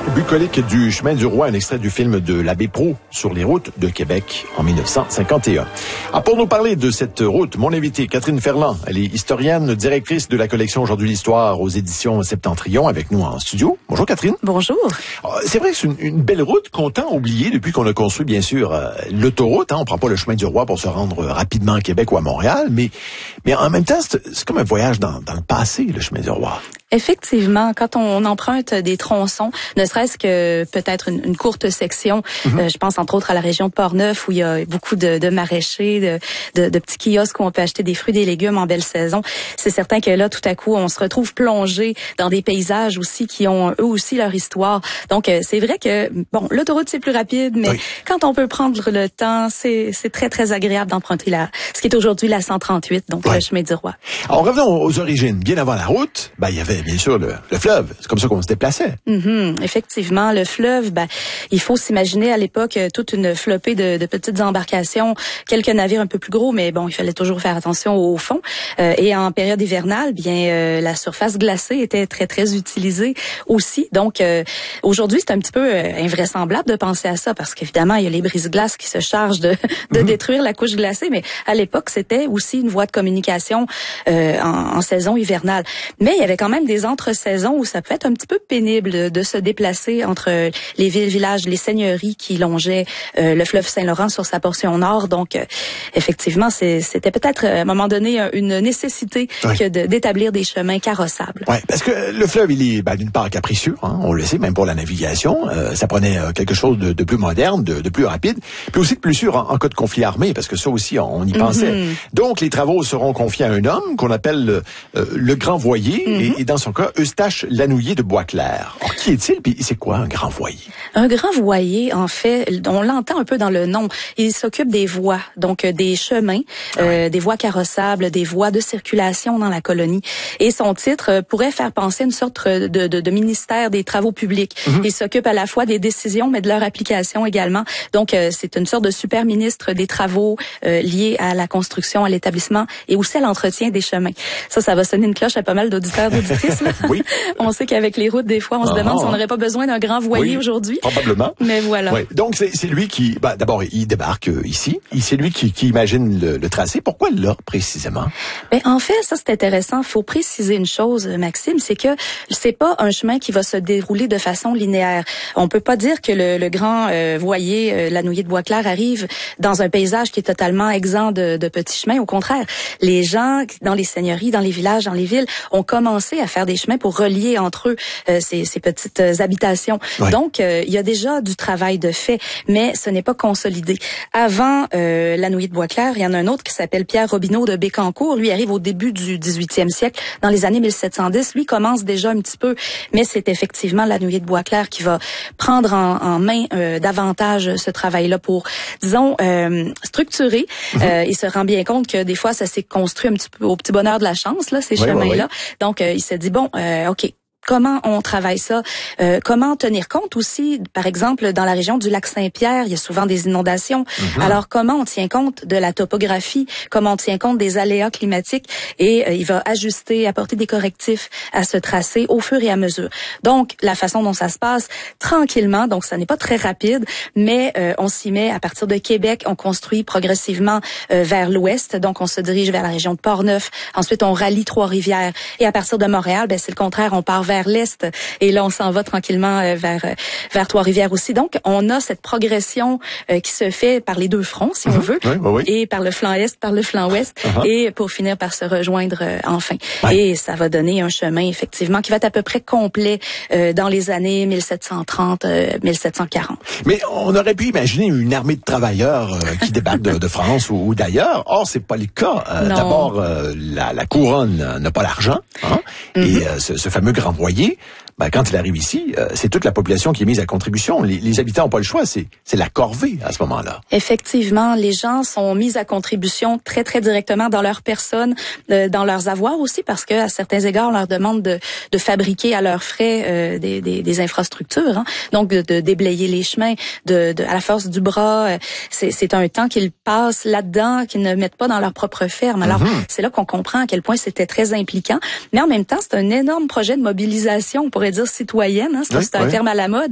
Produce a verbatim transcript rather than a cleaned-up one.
Bucolique du chemin du roi, un extrait du film de l'abbé Proulx sur les routes de Québec en mille neuf cent cinquante et un. Ah, pour nous parler de cette route, mon invitée, Catherine Ferland, elle est historienne, directrice de la collection Aujourd'hui l'Histoire aux éditions Septentrion, avec nous en studio. Bonjour Catherine. Bonjour. C'est vrai que c'est une, une belle route qu'on tend à oublier depuis qu'on a construit, bien sûr, euh, l'autoroute. Hein. On prend pas le chemin du roi pour se rendre rapidement à Québec ou à Montréal, mais, mais en même temps, c'est, c'est comme un voyage dans, dans le passé, le chemin du roi. Effectivement, quand on emprunte des tronçons, ne serait-ce que peut-être une, une courte section, mm-hmm. euh, je pense entre autres à la région de Portneuf où il y a beaucoup de, de maraîchers, de, de, de petits kiosques où on peut acheter des fruits et des légumes en belle saison. C'est certain que là, tout à coup, on se retrouve plongé dans des paysages aussi qui ont eux aussi leur histoire. Donc, euh, c'est vrai que, bon, l'autoroute, c'est plus rapide, mais oui. quand on peut prendre le temps, c'est, c'est très, très agréable d'emprunter la, ce qui est aujourd'hui la cent trente-huit, donc oui. le chemin du roi. Alors, revenons aux origines. Bien avant la route, ben, il y avait bien sûr le, le fleuve. C'est comme ça qu'on se déplaçait. Mm-hmm. Effectivement, le fleuve, ben, il faut s'imaginer à l'époque toute une flopée de, de petites embarcations, quelques navires un peu plus gros, mais bon, il fallait toujours faire attention au fond. Euh, et en période hivernale, bien, euh, la surface glacée était très, très utilisée aussi. Donc, euh, aujourd'hui, c'est un petit peu euh, invraisemblable de penser à ça parce qu'évidemment, il y a les brise-glaces qui se chargent de, de mm-hmm. détruire la couche glacée, mais à l'époque, c'était aussi une voie de communication euh, en, en saison hivernale. Mais il y avait quand même des entre-saisons où ça peut être un petit peu pénible de, de se déplacer entre les villes, villages, les seigneuries qui longeaient euh, le fleuve Saint-Laurent sur sa portion nord. Donc, euh, effectivement, c'est, c'était peut-être à un moment donné une nécessité oui. que de, d'établir des chemins carrossables. Oui, parce que le fleuve, il est ben, d'une part capricieux, hein, on le sait, même pour la navigation. Euh, ça prenait euh, quelque chose de, de plus moderne, de, de plus rapide, puis aussi de plus sûr en, en cas de conflit armé, parce que ça aussi, on y pensait. Mm-hmm. Donc, les travaux seront confiés à un homme qu'on appelle euh, le grand voyer, mm-hmm. et, et dans son cas, Eustache Lanouillet de Boisclair. Alors, qui est-il, puis c'est quoi un grand voyer? Un grand voyer, en fait, on l'entend un peu dans le nom. Il s'occupe des voies, donc des chemins, ah ouais. euh, des voies carrossables, des voies de circulation dans la colonie. Et son titre euh, pourrait faire penser à une sorte de, de, de ministère des travaux publics. Mm-hmm. Il s'occupe à la fois des décisions, mais de leur application également. Donc, euh, c'est une sorte de super ministre des travaux euh, liés à la construction, à l'établissement et aussi à l'entretien des chemins. Ça, ça va sonner une cloche à pas mal d'auditeurs, d'auditrices. Là. Oui. On sait qu'avec les routes, des fois, on ah, se demande si on n'aurait pas besoin d'un grand voyer oui, aujourd'hui. Probablement. Mais voilà. Oui. Donc, c'est, c'est lui qui, bah, d'abord, il débarque euh, ici. C'est lui qui, qui imagine le, le tracé. Pourquoi là, précisément? Ben, en fait, ça, c'est intéressant. Il faut préciser une chose, Maxime, c'est que c'est pas un chemin qui va se dérouler de façon linéaire. On peut pas dire que le, le grand euh, voyer, euh, Lanouillet de Boisclair, arrive dans un paysage qui est totalement exempt de, de petits chemins. Au contraire, les gens dans les seigneuries, dans les villages, dans les villes, ont commencé à faire des chemins pour relier entre eux euh, ces, ces petites euh, habitations. Ouais. Donc, euh, il y a déjà du travail de fait, mais ce n'est pas consolidé. Avant euh, Lanouillet de Boisclair, il y en a un autre qui s'appelle Pierre Robineau de Bécancour. Lui arrive au début du dix-huitième siècle, dans les années mille sept cent dix. Lui commence déjà un petit peu, mais c'est effectivement Lanouillet de Boisclair qui va prendre en, en main euh, davantage ce travail-là pour, disons, euh, structurer. Mm-hmm. Euh, il se rend bien compte que des fois, ça s'est construit un petit peu au petit bonheur de la chance, là, ces oui, chemins-là. Oui, oui. Donc, euh, il s'est dit, bon, euh, OK, comment on travaille ça? Euh, comment tenir compte aussi, par exemple, dans la région du lac Saint-Pierre, il y a souvent des inondations. Mm-hmm. Alors, comment on tient compte de la topographie? Comment on tient compte des aléas climatiques? Et euh, il va ajuster, apporter des correctifs à ce tracé au fur et à mesure. Donc, la façon dont ça se passe, tranquillement, donc ça n'est pas très rapide, mais euh, on s'y met à partir de Québec, on construit progressivement euh, vers l'ouest, donc on se dirige vers la région de Portneuf. Ensuite, on rallie Trois-Rivières. Et à partir de Montréal, ben c'est le contraire, on part vers vers l'est et là on s'en va tranquillement euh, vers euh, vers Trois-Rivières aussi. Donc on a cette progression euh, qui se fait par les deux fronts si mm-hmm. on veut oui, oui, oui. et par le flanc est, par le flanc ouest uh-huh. et pour finir par se rejoindre euh, enfin. Ouais. Et ça va donner un chemin effectivement qui va être à peu près complet euh, dans les années mille sept cent trente euh, mille sept cent quarante. Mais on aurait pu imaginer une armée de travailleurs euh, qui débarquent de, de France ou, ou d'ailleurs. Or c'est pas le cas. Euh, d'abord euh, la, la couronne n'a pas l'argent hein, mm-hmm. et euh, ce, ce fameux grand voyer, ben, quand il arrive ici, euh, c'est toute la population qui est mise à contribution. Les, les habitants n'ont pas le choix, c'est, c'est la corvée à ce moment-là. Effectivement, les gens sont mis à contribution très, très directement dans leur personne, euh, dans leurs avoirs aussi, parce que à certains égards, on leur demande de, de fabriquer à leurs frais euh, des, des, des infrastructures, hein. Donc de, de déblayer les chemins, de, de, à la force du bras. Euh, c'est, c'est un temps qu'ils passent là-dedans, qu'ils ne mettent pas dans leur propre ferme. Alors, mm-hmm. c'est là qu'on comprend à quel point c'était très impliquant. Mais en même temps, c'est un énorme projet de mobilisation, on pourrait dire citoyenne, hein, c'est, oui, c'est un oui. terme à la mode.